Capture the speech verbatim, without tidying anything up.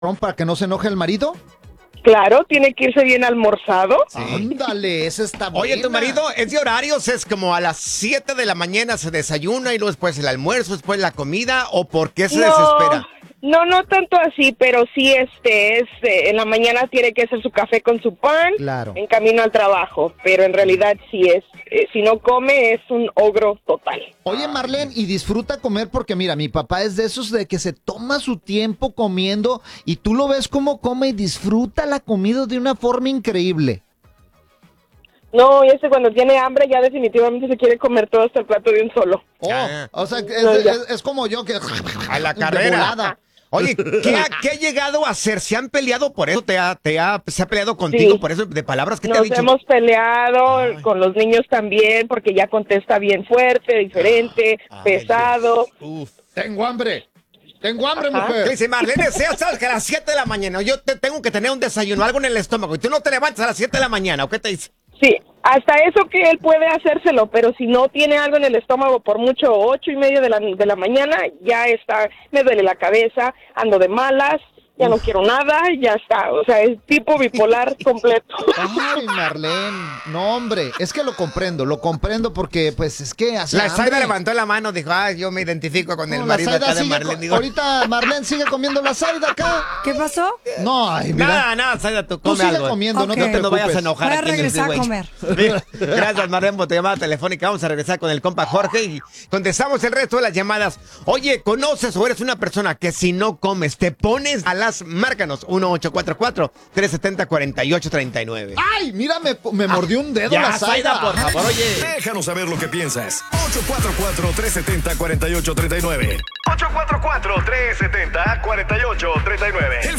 para que no se enoje el marido? Claro, tiene que irse bien almorzado. Sí. Ándale, esa está buena. Oye, ¿tu marido es de horarios? ¿Es como a las siete de la mañana se desayuna y luego después el almuerzo, después la comida? ¿O por qué se no, desespera? No, no tanto así, pero sí este es eh, en la mañana tiene que hacer su café con su pan, claro, en camino al trabajo, pero en realidad sí es, eh, si no come es un ogro total. Oye, Marlene, y disfruta comer porque mira, mi papá es de esos de que se toma su tiempo comiendo y tú lo ves cómo come y disfruta la comida de una forma increíble. No, y ese cuando tiene hambre ya definitivamente se quiere comer todo hasta el plato de un solo. Oh, Ah. o sea, es, No, es, es como yo que... A la de carrera. volada. Oye, ¿qué ha, ¿qué ha llegado a hacer? ¿Se han peleado por eso? ¿Te ha, te ha, ¿Se ha peleado contigo Sí. por eso de palabras que te ha Nos dicho? hemos peleado Ay. con los niños también porque ya contesta bien fuerte, diferente, Ay, pesado. Uf. Tengo hambre. Tengo hambre, Ajá. mujer. Dice Marlene, sea, sabes que a las siete de la mañana yo te tengo que tener un desayuno, algo en el estómago, y tú no te levantas a las siete de la mañana, ¿o qué te dice? Sí, hasta eso que él puede hacérselo, pero si no tiene algo en el estómago por mucho ocho y media de la, de la mañana, ya está, me duele la cabeza, ando de malas, ya no quiero nada, ya está, o sea, es tipo bipolar completo. Ay, Marlene, no, hombre, es que lo comprendo, lo comprendo porque, pues, es que hace La hambre. Zaida levantó la mano, dijo, ay, yo me identifico con No, el la marido Zaida acá de sigue Marlene. co- Digo, ahorita Marlene sigue comiendo la Zaida acá. ¿Qué pasó? No, ay, mira. nada, nada, Zaida, tú Tú come sigue algo. comiendo, no Ok. te No te nos vayas a preocupes. enojar Voy a aquí en el regresar a freeway. comer. Mira, gracias, Marlene, por tu llamada telefónica. Vamos a regresar con el compa Jorge y contestamos el resto de las llamadas. Oye, ¿conoces o eres una persona que si no comes te pones a las... Márcanos, uno ocho cuatro cuatro, tres siete cero, cuatro ocho tres nueve. Ay, mira, me, me mordió un dedo Ya, la Zaida. Zaida, por favor, oye. Déjanos saber lo que piensas. ocho cuatro cuatro, tres siete cero, cuatro ocho tres nueve. ocho cuatro cuatro, tres siete cero, cuatro ocho tres nueve. El